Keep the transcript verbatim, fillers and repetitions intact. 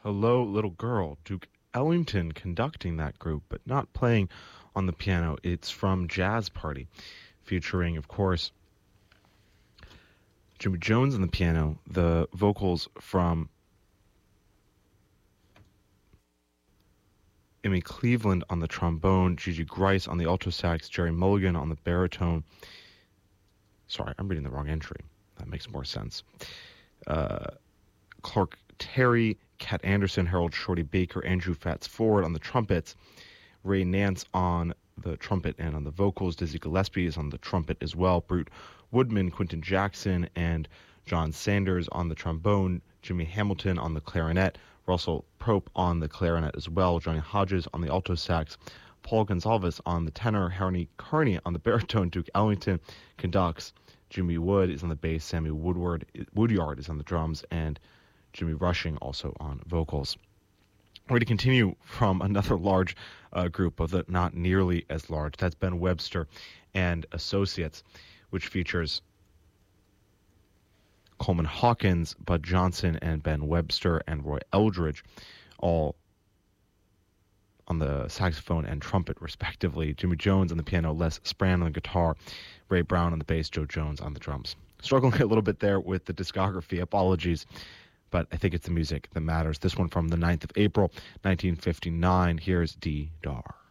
Hello, Little Girl. Duke Ellington conducting that group, but not playing on the piano. It's from Jazz Party, featuring, of course, Jimmy Jones on the piano, the vocals from Emmy Cleveland on the trombone, Gigi Grice on the alto sax, Jerry Mulligan on the baritone. Sorry, I'm reading the wrong entry. That makes more sense. Uh, Clark Terry, Cat Anderson, Harold Shorty Baker, Andrew Fats Ford on the trumpets, Ray Nance on the trumpet and on the vocals, Dizzy Gillespie is on the trumpet as well, Brute Woodman, Quentin Jackson, and John Sanders on the trombone, Jimmy Hamilton on the clarinet, Russell Prope on the clarinet as well, Johnny Hodges on the alto sax, Paul Gonsalves on the tenor, Harry Carney on the baritone, Duke Ellington conducts, Jimmy Wood is on the bass, Sammy Woodward Woodyard is on the drums, and Jimmy Rushing also on vocals. We're going to continue from another large uh, group, but not nearly as large. That's Ben Webster and Associates, which features Coleman Hawkins, Bud Johnson, and Ben Webster, and Roy Eldridge, all on the saxophone and trumpet, respectively. Jimmy Jones on the piano, Les Spran on the guitar, Ray Brown on the bass, Joe Jones on the drums. Struggling a little bit there with the discography. Apologies. But I think it's the music that matters. This one from the ninth of April, nineteen fifty-nine. Here's D. Dar.